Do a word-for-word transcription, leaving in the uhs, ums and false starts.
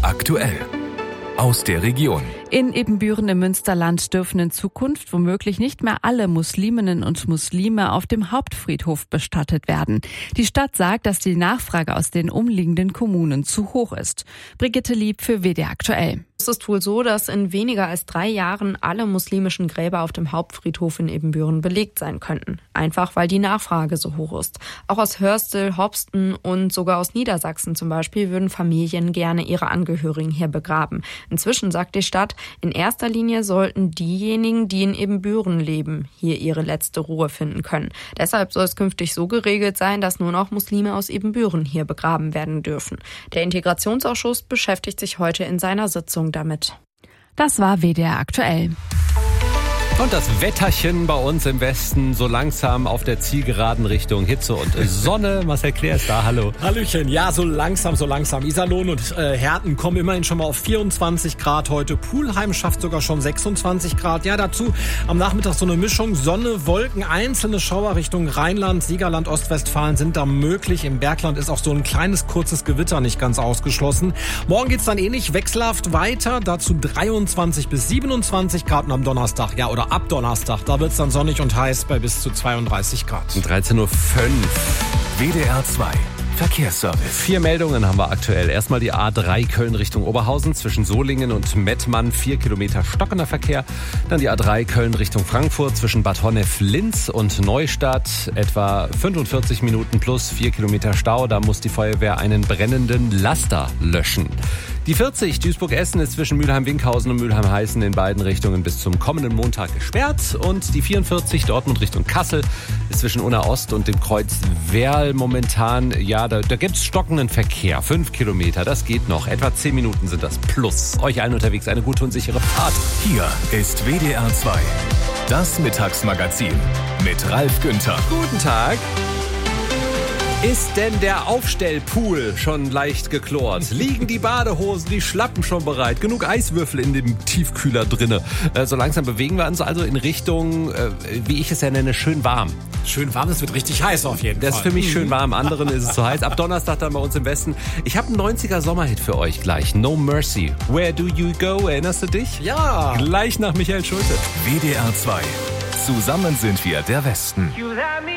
aktuell aus der Region. In Ibbenbüren im Münsterland dürfen in Zukunft womöglich nicht mehr alle Musliminnen und Muslime auf dem Hauptfriedhof bestattet werden. Die Stadt sagt, dass die Nachfrage aus den umliegenden Kommunen zu hoch ist. Brigitte Lieb für W D R aktuell. Es ist wohl so, dass in weniger als drei Jahren alle muslimischen Gräber auf dem Hauptfriedhof in Ibbenbüren belegt sein könnten. Einfach, weil die Nachfrage so hoch ist. Auch aus Hörstel, Hopsten und sogar aus Niedersachsen zum Beispiel würden Familien gerne ihre Angehörigen hier begraben. Inzwischen sagt die Stadt, in erster Linie sollten diejenigen, die in Ibbenbüren leben, hier ihre letzte Ruhe finden können. Deshalb soll es künftig so geregelt sein, dass nur noch Muslime aus Ibbenbüren hier begraben werden dürfen. Der Integrationsausschuss beschäftigt sich heute in seiner Sitzung damit. Das war W D R aktuell. Und das Wetterchen bei uns im Westen so langsam auf der Zielgeraden Richtung Hitze und Sonne. Marcel Claire ist da, hallo. Hallöchen, ja, so langsam, so langsam. Iserlohn und äh, Herten kommen immerhin schon mal auf vierundzwanzig Grad heute. Pulheim schafft sogar schon sechsundzwanzig Grad. Ja, dazu am Nachmittag so eine Mischung Sonne, Wolken, einzelne Schauer Richtung Rheinland, Siegerland, Ostwestfalen sind da möglich. Im Bergland ist auch so ein kleines, kurzes Gewitter nicht ganz ausgeschlossen. Morgen geht's dann ähnlich wechselhaft weiter. Dazu dreiundzwanzig bis siebenundzwanzig Grad und am Donnerstag, ja, oder ab Donnerstag, da wird's dann sonnig und heiß bei bis zu zweiunddreißig Grad. dreizehn Uhr fünf. W D R zwei Verkehrsservice. Vier Meldungen haben wir aktuell. Erstmal die A drei Köln Richtung Oberhausen zwischen Solingen und Mettmann, vier Kilometer stockender Verkehr. Dann die A drei Köln Richtung Frankfurt zwischen Bad Honnef-Linz und Neustadt, etwa fünfundvierzig Minuten plus vier Kilometer Stau. Da muss die Feuerwehr einen brennenden Laster löschen. Die vierzig Duisburg-Essen ist zwischen Mülheim-Winkhausen und Mülheim-Heißen in beiden Richtungen bis zum kommenden Montag gesperrt. Und die vierundvierzig Dortmund Richtung Kassel ist zwischen Unna Ost und dem Kreuz Werl momentan, ja, da, da gibt's stockenden Verkehr. Fünf Kilometer, das geht noch. Etwa zehn Minuten sind das plus. Euch allen unterwegs eine gute und sichere Fahrt. Hier ist W D R zwei, das Mittagsmagazin mit Ralf Günther. Guten Tag. Ist denn der Aufstellpool schon leicht geklort? Liegen die Badehosen, die Schlappen schon bereit? Genug Eiswürfel in dem Tiefkühler drinne? Äh, so langsam bewegen wir uns also in Richtung, äh, wie ich es ja nenne, schön warm. Schön warm, es wird richtig heiß auf jeden Das Fall. ist für mich schön warm, anderen ist es zu heiß. Ab Donnerstag dann bei uns im Westen. Ich habe einen neunziger Sommerhit für euch gleich. No Mercy. Where do you go? Erinnerst du dich? Ja. Gleich nach Michael Schulte. W D R zwei. Zusammen sind wir der Westen.